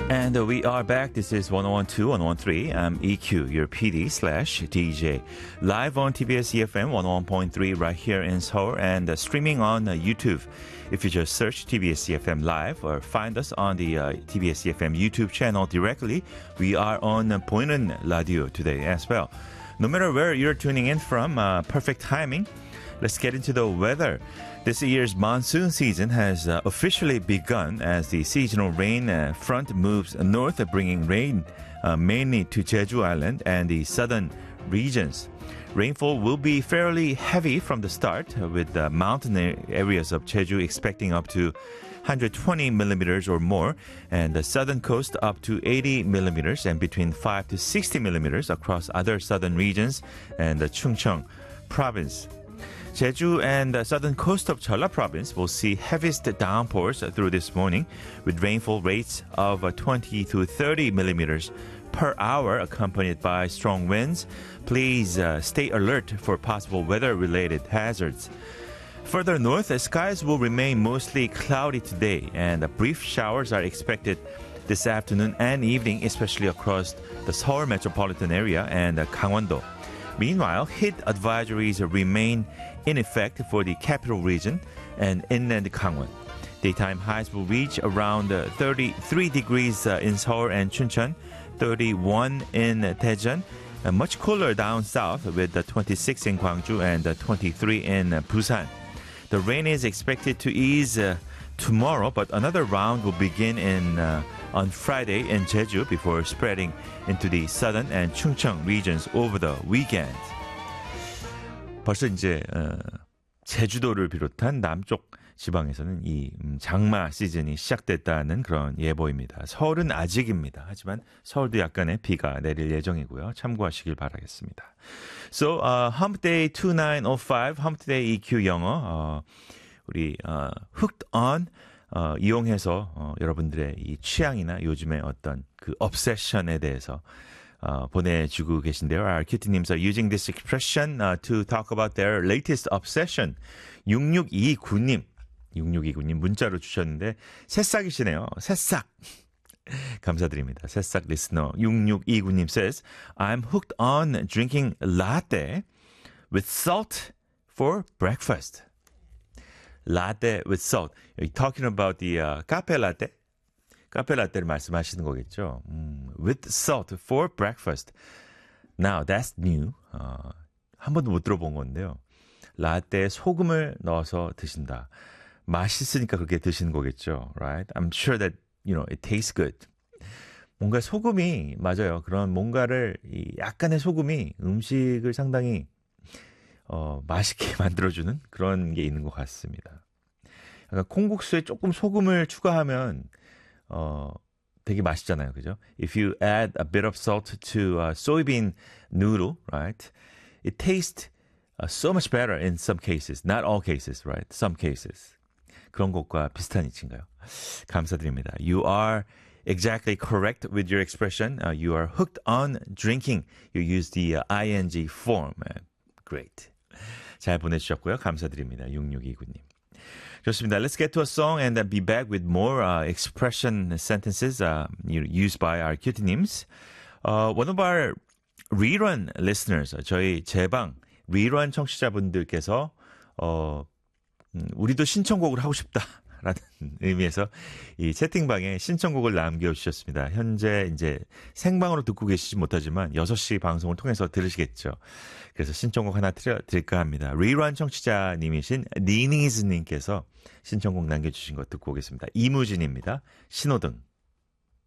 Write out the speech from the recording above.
And we are back. This is 1012, 1013. I'm EQ, your PD/DJ. Live on TBS EFM 101.3 right here in Seoul and streaming on YouTube. If you just search TBS EFM Live or find us on the TBS EFM YouTube channel directly, we are on 보이는 라디오 today as well. No matter where you're tuning in from, perfect timing. Let's get into the weather. This year's monsoon season has officially begun as the seasonal rain front moves north, bringing rain mainly to Jeju Island and the southern regions. Rainfall will be fairly heavy from the start, with the mountain areas of Jeju expecting up to 120 millimeters or more, and the southern coast up to 80 millimeters, and between 5 to 60 millimeters across other southern regions and the Chungcheong province. Jeju and the southern coast of Jeolla province will see heaviest downpours through this morning, with rainfall rates of 20 to 30 millimeters per hour, accompanied by strong winds. Please stay alert for possible weather-related hazards. Further north, the skies will remain mostly cloudy today, and brief showers are expected this afternoon and evening, especially across the Seoul metropolitan area and Gangwon-do. Meanwhile, heat advisories remain in effect for the capital region and inland Gangwon. Daytime highs will reach around 33 degrees in Seoul and Chuncheon, 31 in Daejeon, and much cooler down south with 26 in Gwangju and 23 in Busan. The rain is expected to ease tomorrow, but another round will begin on Friday in Jeju before spreading into the southern and Chungcheong regions over the weekend. 벌써 이제 제주도를 비롯한 남쪽 지방에서는 이 장마 시즌이 시작됐다는 그런 예보입니다. 서울은 아직입니다. 하지만 서울도 약간의 비가 내릴 예정이고요. 참고하시길 바라겠습니다. So, Hump Day 2905, Hump Day EQ 영어, 우리 Hooked On 이용해서 여러분들의 이 취향이나 요즘의 어떤 그 obsession에 대해서 보내주고 계신데요. Our cutenames are using this expression to talk about their latest obsession. 6629님 문자로 주셨는데 새싹이시네요. 새싹. 감사드립니다. 새싹 리스너 6629님 says, I'm hooked on drinking latte with salt for breakfast. Latte with salt. You're talking about the 카페 라떼? 카페 라떼를 말씀하시는 거겠죠. With salt for breakfast. Now, that's new. 한 번도 못 들어본 건데요. 라떼에 소금을 넣어서 드신다. 맛있으니까 그렇게 드시는 거겠죠. Right? I'm sure that, it tastes good. 뭔가 소금이, 맞아요. 그런 뭔가를, 약간의 소금이 음식을 상당히 맛있게 만들어주는 그런 게 있는 것 같습니다. 약간 콩국수에 조금 소금을 추가하면 되게 맛있잖아요, 그죠? If you add a bit of salt to soybean noodle, right? It tastes so much better in some cases. Not all cases, right? Some cases. 그런 것과 비슷한 이치인가요? 감사드립니다. You are exactly correct with your expression. You are hooked on drinking. You use the ing form. Great. 잘 보내주셨고요. 감사드립니다. 6629님. 좋습니다. Let's get to a song and be back with more expression sentences used by our cutenames. One of our rerun listeners, 저희 재방 rerun 청취자분들께서 우리도 신청곡을 하고 싶다라는 의미에서 이 채팅방에 신청곡을 남겨주셨습니다. 현재 이제 생방으로 듣고 계시지 못하지만 6시 방송을 통해서 들으시겠죠. 그래서 신청곡 하나 드릴까 합니다. 리런 청취자님이신 니니즈님께서 신청곡 남겨주신 거 듣고 오겠습니다. 이무진입니다. 신호등.